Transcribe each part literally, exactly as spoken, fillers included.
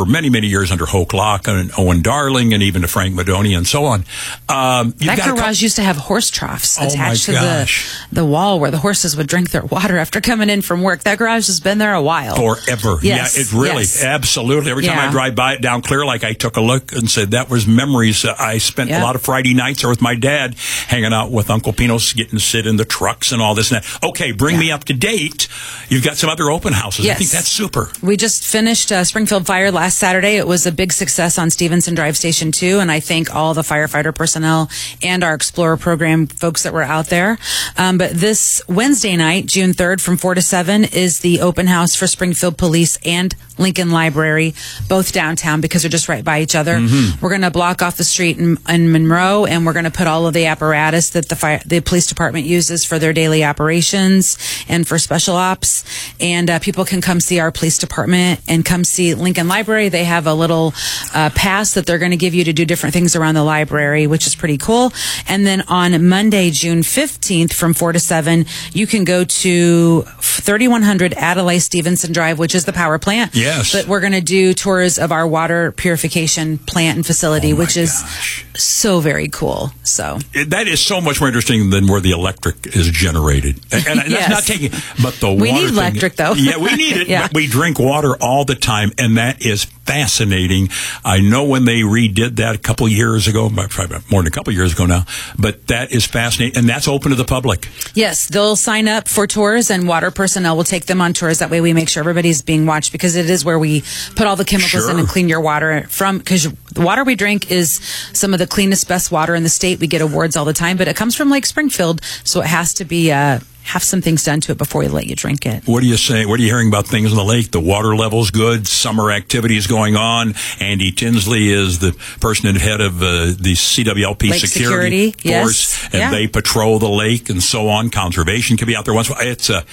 for many, many years under Hoke Locke and Owen Darling and even to Frank Madonia and so on. Um, that garage co- used to have horse troughs oh attached to the, the wall where the horses would drink their water after coming in from work. That garage has been there a while. Forever. Yes. Yeah, it really, yes. absolutely. Every time yeah. I drive by it down Clear Lake, I took a look and said, that was memories. Uh, I spent yep. a lot of Friday nights there with my dad, hanging out with Uncle Pinos, getting to sit in the trucks and all this and that. Okay, bring yeah. me up to date. You've got some other open houses. Yes. I think that's super. We just finished uh, Springfield Fire last Saturday. It was a big success on Stevenson Drive Station two, and I thank all the firefighter personnel and our Explorer program folks that were out there. Um, but this Wednesday night, June third, from four to seven, is the open house for Springfield Police and Lincoln Library, both downtown because they're just right by each other. Mm-hmm. We're going to block off the street in, in Monroe, and we're going to put all of the apparatus that the fire, the police department uses for their daily operations and for special ops. And uh, people can come see our police department and come see Lincoln Library. They have a little uh, pass that they're going to give you to do different things around the library, which is pretty cool. And then on Monday, June fifteenth, from four to seven, you can go to thirty-one hundred Adlai Stevenson Drive, which is the power plant. Yes. But we're going to do tours of our water purification plant and facility, oh which is gosh. so very cool. So it, that is so much more interesting than where the electric is generated. And, and yes. that's not taking, but the we water need electric thing, though. Yeah, we need it. yeah. But we drink water all the time, and that is fascinating. I know when they redid that a couple years ago, probably more than a couple years ago now, but that is fascinating, and that's open to the public. Yes, they'll sign up for tours, and water personnel will take them on tours. That way we make sure everybody's being watched, because it is where we put all the chemicals sure. in and clean your water from, because the water we drink is some of the cleanest, best water in the state. We get awards all the time, but it comes from Lake Springfield, so it has to be uh, have some things done to it before we let you drink it. What are you saying? What are you hearing about things in the lake? The water level's good. Summer activities going on. Andy Tinsley is the person and head of uh, the C W L P Lake security, security force, yes. and yeah. they patrol the lake and so on. Conservation can be out there once. It's a.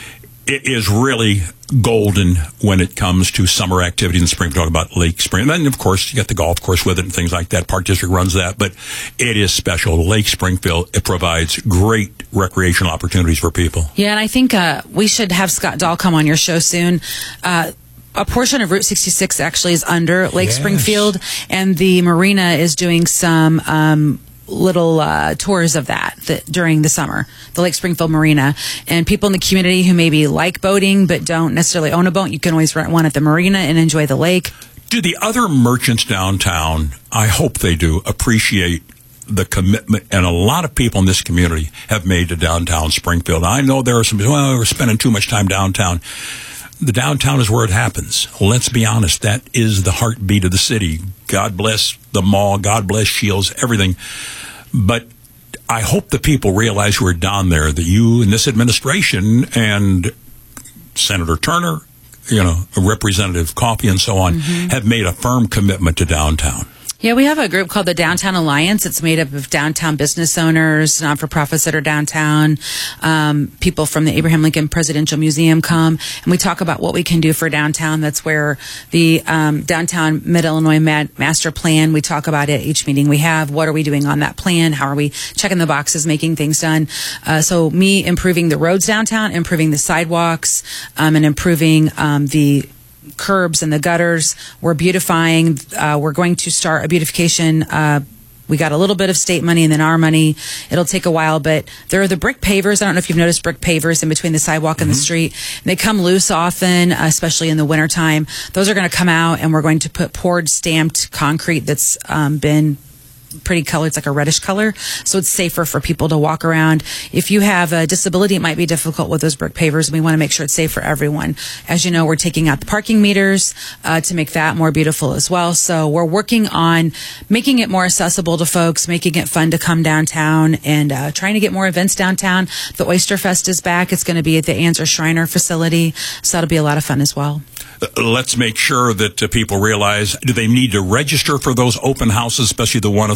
It is really golden when it comes to summer activity in spring. Talk about Lake Spring. And then, of course, you got the golf course with it and things like that. Park District runs that. But it is special. Lake Springfield, it provides great recreational opportunities for people. Yeah, and I think uh, we should have Scott Dahl come on your show soon. Uh, a portion of Route sixty-six actually is under Lake yes. Springfield, and the marina is doing some um little uh, tours of that, that during the summer, the Lake Springfield Marina. And people in the community who maybe like boating but don't necessarily own a boat, you can always rent one at the marina and enjoy the lake. Do the other merchants downtown, I hope they do, appreciate the commitment, and a lot of people in this community have made to downtown Springfield. I know there are some, well, we're spending too much time downtown. The downtown is where it happens. Let's be honest. That is the heartbeat of the city. God bless the mall. God bless Shields, everything. But I hope the people realize who are down there that you and this administration and Senator Turner, you know, Representative Coffey and so on, mm-hmm. have made a firm commitment to downtown. Yeah, we have a group called the Downtown Alliance. It's made up of downtown business owners, not-for-profits that are downtown. Um, people from the Abraham Lincoln Presidential Museum come, and we talk about what we can do for downtown. That's where the um, Downtown Mid-Illinois Mad- Master Plan, we talk about it each meeting we have. What are we doing on that plan? How are we checking the boxes, making things done? Uh, so me improving the roads downtown, improving the sidewalks, um, and improving um, the curbs and the gutters. We're beautifying. Uh, we're going to start a beautification. Uh, we got a little bit of state money and then our money. It'll take a while, but there are the brick pavers. I don't know if you've noticed brick pavers in between the sidewalk and mm-hmm. the street. They come loose often, especially in the wintertime. Those are going to come out, and we're going to put poured stamped concrete that's um, been pretty color. It's like a reddish color, so it's safer for people to walk around. If you have a disability, it might be difficult with those brick pavers, and we want to make sure it's safe for everyone. As you know, we're taking out the parking meters uh, to make that more beautiful as well. So we're working on making it more accessible to folks, making it fun to come downtown, and uh, trying to get more events downtown. The Oyster Fest is back. It's going to be at the Anser Shriner facility, so that'll be a lot of fun as well. Let's make sure that uh, people realize, do they need to register for those open houses, especially the one at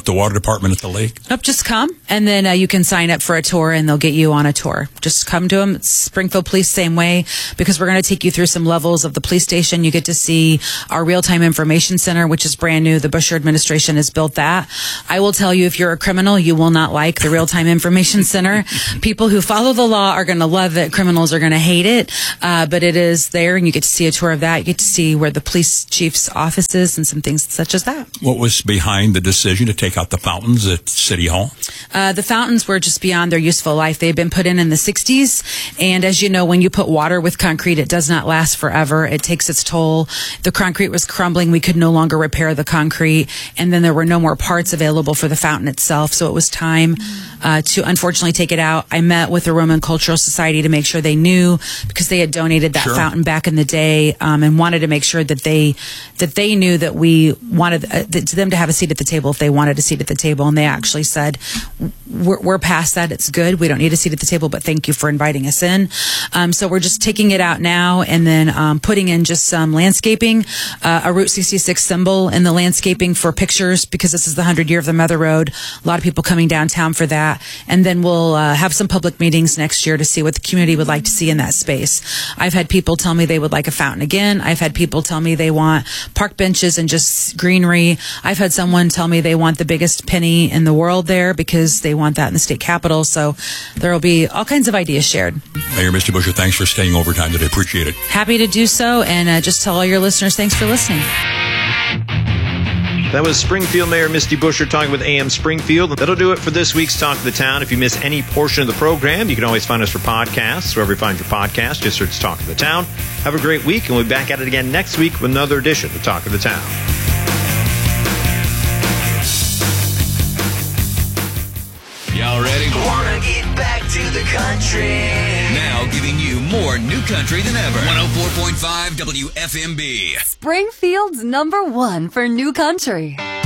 the water department at the lake? Nope, just come, and then uh, you can sign up for a tour, and they'll get you on a tour. Just come to them. It's Springfield Police, same way, because we're going to take you through some levels of the police station. You get to see our real-time information center, which is brand new. The Bush administration has built that. I will tell you, if you're a criminal, you will not like the real-time information center. People who follow the law are going to love it. Criminals are going to hate it, uh, but it is there, and you get to see a tour of that. You get to see where the police chief's office is and some things such as that. What was behind the decision to take out the fountains at City Hall? Uh, the fountains were just beyond their useful life. They had been put in in the sixties, and as you know, when you put water with concrete, it does not last forever. It takes its toll. The concrete was crumbling. We could no longer repair the concrete, and then there were no more parts available for the fountain itself, so it was time uh, to unfortunately take it out. I met with the Roman Cultural Society to make sure they knew, because they had donated that Sure. fountain back in the day, um, and wanted to make sure that they that they knew that we wanted uh, that, to them to have a seat at the table if they wanted a seat at the table, and they actually said, we're, we're past that. It's good. We don't need a seat at the table, but thank you for inviting us in. Um, so we're just taking it out now, and then um, putting in just some landscaping, uh, a Route sixty-six symbol in the landscaping for pictures, because this is the hundred year of the Mother Road. A lot of people coming downtown for that. And then we'll uh, have some public meetings next year to see what the community would like to see in that space. I've had people tell me they would like a fountain again. I've had people tell me they want park benches and just greenery. I've had someone tell me they want the biggest penny in the world there because they want that in the state capitol. So there will be all kinds of ideas shared. Mayor Misty Buscher, thanks for staying overtime today. Appreciate it. Happy to do so, and uh, just tell all your listeners thanks for listening. That was Springfield Mayor Misty Buscher talking with A M Springfield. That'll do it for this week's Talk of the Town. If you miss any portion of the program, you can always find us for podcasts. Wherever you find your podcast, just search Talk of the Town. Have a great week, and we'll be back at it again next week with another edition of Talk of the Town. Y'all ready? Wanna get back to the country. Now giving you more new country than ever. one oh four point five W F M B. Springfield's number one for new country.